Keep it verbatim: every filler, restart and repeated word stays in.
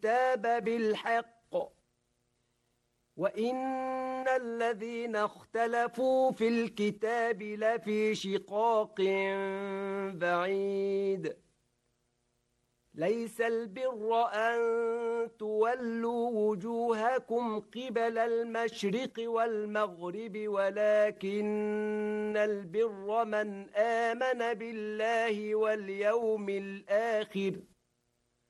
الكتاب بالحق وإن الذين اختلفوا في الكتاب لفي شقاق بعيد ليس البر أن تولوا وجوهكم قبل المشرق والمغرب ولكن البر من آمن بالله واليوم الآخر